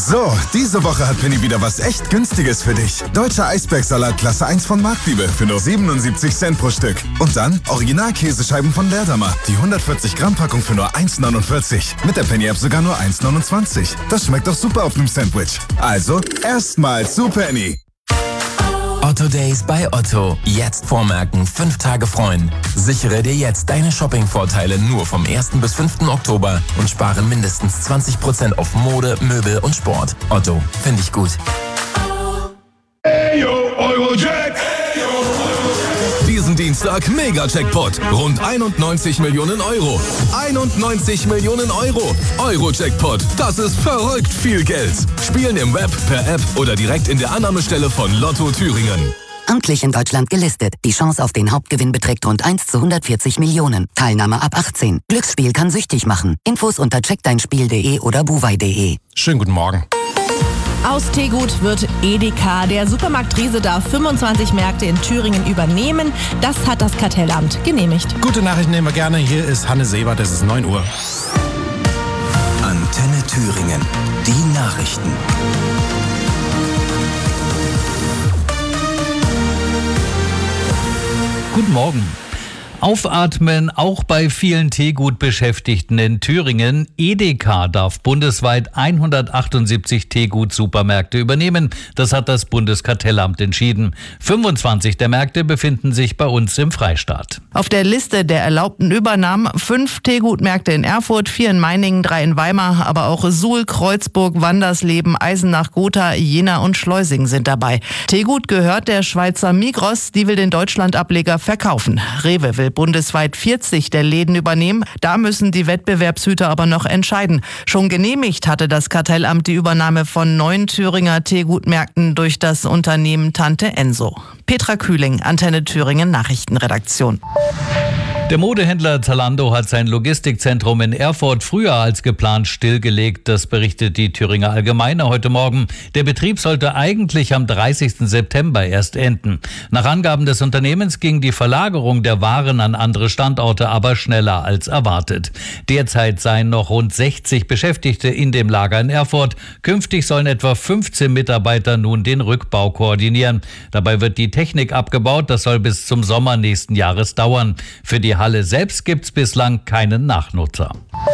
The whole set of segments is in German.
So, diese Woche hat Penny wieder was echt Günstiges für dich. Deutscher Eisbergsalat Klasse 1 von Marktliebe für nur 77 Cent pro Stück. Und dann Original-Käsescheiben von Leerdammer. Die 140 Gramm Packung für nur 1,49. Mit der Penny-App sogar nur 1,29. Das schmeckt doch super auf einem Sandwich. Also, erstmal zu Penny. Otto Days bei Otto. Jetzt vormerken, 5 Tage freuen. Sichere dir jetzt deine Shopping-Vorteile nur vom 1. bis 5. Oktober und spare mindestens 20% auf Mode, Möbel und Sport. Otto, finde ich gut. Eurojack! Diesen Dienstag Mega-Jackpot. Rund 91 Millionen Euro. 91 Millionen Euro. Euro-Jackpot. Das ist verrückt viel Geld. Spielen im Web, per App oder direkt in der Annahmestelle von Lotto Thüringen. Amtlich in Deutschland gelistet. Die Chance auf den Hauptgewinn beträgt rund 1 zu 140 Millionen. Teilnahme ab 18. Glücksspiel kann süchtig machen. Infos unter checkdeinspiel.de oder buwei.de. Schönen guten Morgen. Aus Tegut wird Edeka. Der Supermarkt Riese darf 25 Märkte in Thüringen übernehmen. Das hat das Kartellamt genehmigt. Gute Nachrichten nehmen wir gerne. Hier ist Hanne Sebert, es ist 9 Uhr. Antenne Thüringen. Die Nachrichten. Guten Morgen. Aufatmen auch bei vielen Teegut-Beschäftigten in Thüringen. Edeka darf bundesweit 178 Teegut-Supermärkte übernehmen. Das hat das Bundeskartellamt entschieden. 25 der Märkte befinden sich bei uns im Freistaat. Auf der Liste der erlaubten Übernahmen 5 Teegut-Märkte in Erfurt, 4 in Meiningen, 3 in Weimar, aber auch Suhl, Kreuzburg, Wandersleben, Eisenach, Gotha, Jena und Schleusing sind dabei. Teegut gehört der Schweizer Migros, die will den Deutschlandableger verkaufen. Rewe will bundesweit 40 der Läden übernehmen. Da müssen die Wettbewerbshüter aber noch entscheiden. Schon genehmigt hatte das Kartellamt die Übernahme von 9 Thüringer Teegut-Märkten durch das Unternehmen Tante Enso. Petra Kühling, Antenne Thüringen Nachrichtenredaktion. Der Modehändler Zalando hat sein Logistikzentrum in Erfurt früher als geplant stillgelegt. Das berichtet die Thüringer Allgemeine heute Morgen. Der Betrieb sollte eigentlich am 30. September erst enden. Nach Angaben des Unternehmens ging die Verlagerung der Waren an andere Standorte aber schneller als erwartet. Derzeit seien noch rund 60 Beschäftigte in dem Lager in Erfurt. Künftig sollen etwa 15 Mitarbeiter nun den Rückbau koordinieren. Dabei wird die Technik abgebaut. Das soll bis zum Sommer nächsten Jahres dauern. Für die Halle selbst gibt's bislang keinen Nachnutzer.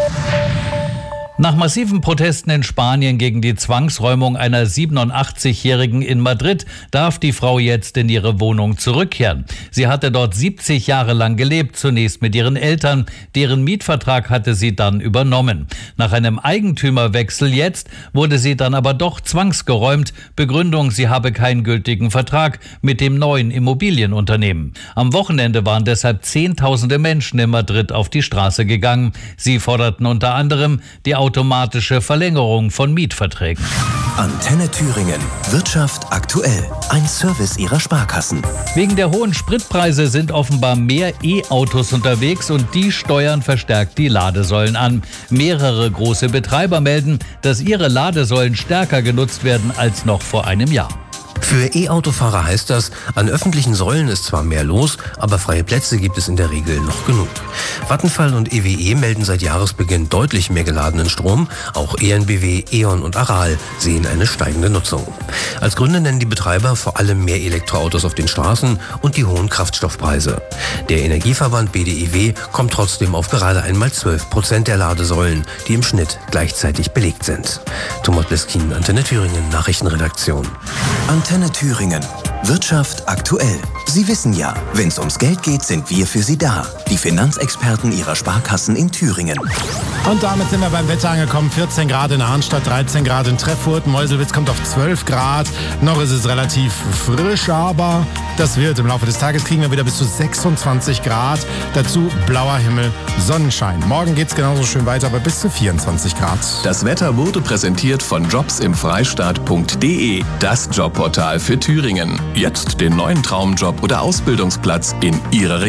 Nach massiven Protesten in Spanien gegen die Zwangsräumung einer 87-Jährigen in Madrid darf die Frau jetzt in ihre Wohnung zurückkehren. Sie hatte dort 70 Jahre lang gelebt, zunächst mit ihren Eltern. Deren Mietvertrag hatte sie dann übernommen. Nach einem Eigentümerwechsel jetzt wurde sie dann aber doch zwangsgeräumt. Begründung, sie habe keinen gültigen Vertrag mit dem neuen Immobilienunternehmen. Am Wochenende waren deshalb Zehntausende Menschen in Madrid auf die Straße gegangen. Sie forderten unter anderem die automatische Verlängerung von Mietverträgen. Antenne Thüringen. Wirtschaft aktuell. Ein Service ihrer Sparkassen. Wegen der hohen Spritpreise sind offenbar mehr E-Autos unterwegs und die steuern verstärkt die Ladesäulen an. Mehrere große Betreiber melden, dass ihre Ladesäulen stärker genutzt werden als noch vor einem Jahr. Für E-Autofahrer heißt das, an öffentlichen Säulen ist zwar mehr los, aber freie Plätze gibt es in der Regel noch genug. Vattenfall und EWE melden seit Jahresbeginn deutlich mehr geladenen Strom. Auch EnBW, E.ON und Aral sehen eine steigende Nutzung. Als Gründe nennen die Betreiber vor allem mehr Elektroautos auf den Straßen und die hohen Kraftstoffpreise. Der Energieverband BDEW kommt trotzdem auf gerade einmal 12% der Ladesäulen, die im Schnitt gleichzeitig belegt sind. Thomas Bleskin, Antenne Thüringen, Nachrichtenredaktion. Antenne Thüringen. Wirtschaft aktuell. Sie wissen ja, wenn es ums Geld geht, sind wir für Sie da. Die Finanzexperten Ihrer Sparkassen in Thüringen. Und damit sind wir beim Wetter angekommen. 14 Grad in Arnstadt, 13 Grad in Treffurt. Meuselwitz kommt auf 12 Grad. Noch ist es relativ frisch, aber das wird. Im Laufe des Tages kriegen wir wieder bis zu 26 Grad. Dazu blauer Himmel, Sonnenschein. Morgen geht's genauso schön weiter, aber bis zu 24 Grad. Das Wetter wurde präsentiert von jobsimfreistaat.de, das Jobportal für Thüringen. Jetzt den neuen Traumjob oder Ausbildungsplatz in Ihrer Region.